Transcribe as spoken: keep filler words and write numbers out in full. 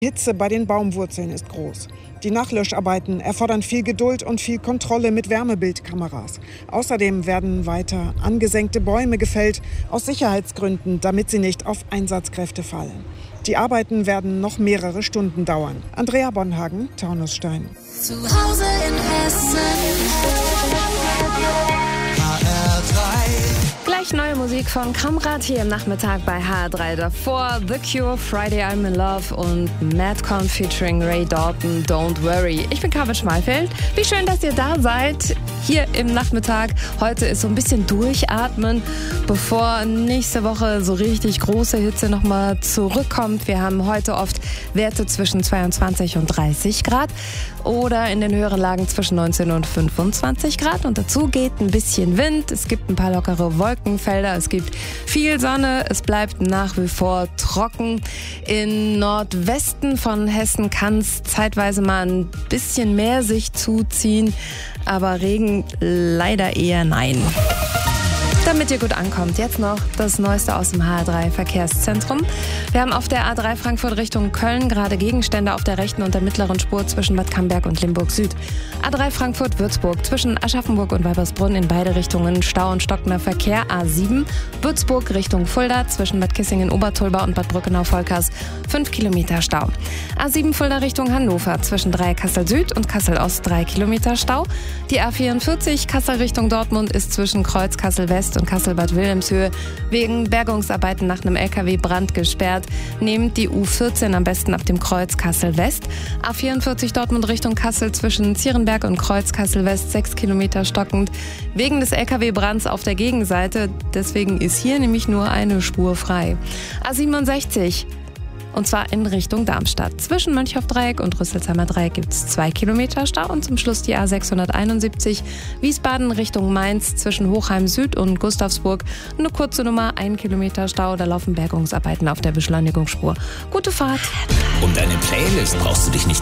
Die Hitze bei den Baumwurzeln ist groß. Die Nachlöscharbeiten erfordern viel Geduld und viel Kontrolle mit Wärmebildkameras. Außerdem werden weiter angesenkte Bäume gefällt, aus Sicherheitsgründen, damit sie nicht auf Einsatzkräfte fallen. Die Arbeiten werden noch mehrere Stunden dauern. Andrea Bonhagen, Taunusstein. Zu Hause in Hessen. H R drei. Gleich neue Musik von Kamrat hier im Nachmittag bei H R drei. Davor The Cure, Friday I'm in Love und Madcon featuring Ray Dalton, Don't Worry. Ich bin Carmen Schmalfeld. Wie schön, dass ihr da seid, hier im Nachmittag. Heute ist so ein bisschen durchatmen, bevor nächste Woche so richtig große Hitze nochmal zurückkommt. Wir haben heute oft Werte zwischen zweiundzwanzig und dreißig Grad oder in den höheren Lagen zwischen neunzehn und fünfundzwanzig Grad. Und dazu geht ein bisschen Wind. Es gibt ein paar lockere Wolkenfelder. Es gibt viel Sonne. Es bleibt nach wie vor trocken. Im Nordwesten von Hessen kann es zeitweise mal ein bisschen mehr sich zuziehen. Aber Regen leider eher nein. Damit ihr gut ankommt, jetzt noch das Neueste aus dem H R drei Verkehrszentrum. Wir haben auf der A drei Frankfurt Richtung Köln gerade Gegenstände auf der rechten und der mittleren Spur zwischen Bad Camberg und Limburg Süd. A drei Frankfurt-Würzburg zwischen Aschaffenburg und Weibersbrunn in beide Richtungen Stau und stockender Verkehr. A sieben Würzburg Richtung Fulda zwischen Bad Kissingen-Obertulba und Bad Brückenau-Volkers fünf Kilometer Stau. A sieben Fulda Richtung Hannover zwischen Dreieck-Kassel Süd und Kassel Ost drei Kilometer Stau. Die A vierundvierzig Kassel Richtung Dortmund ist zwischen Kreuz Kassel West und Kassel-Bad Wilhelmshöhe wegen Bergungsarbeiten nach einem L K W-Brand gesperrt. Nehmt die U vierzehn am besten ab dem Kreuz Kassel West. A vierundvierzig Dortmund Richtung Kassel zwischen Zierenberg und Kreuz Kassel West sechs Kilometer stockend wegen des L K W-Brands auf der Gegenseite. Deswegen ist hier nämlich nur eine Spur frei. A siebenundsechzig und zwar in Richtung Darmstadt. Zwischen Mönchhoff-Dreieck und Rüsselsheimer Dreieck gibt es zwei Kilometer Stau und zum Schluss die A sechshunderteinundsiebzig Wiesbaden Richtung Mainz zwischen Hochheim Süd und Gustavsburg. Eine kurze Nummer, ein Kilometer Stau, da laufen Bergungsarbeiten auf der Beschleunigungsspur. Gute Fahrt! Um deine Playlist brauchst du dich nicht